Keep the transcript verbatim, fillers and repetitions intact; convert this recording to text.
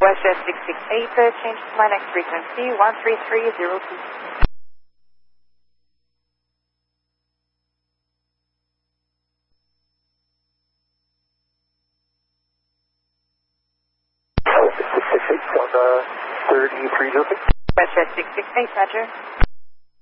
WestJet six six eight, uh, change to my next frequency, one three three zero two. six six eight on uh, thirty-three zero six. WestJet six six eight, Roger.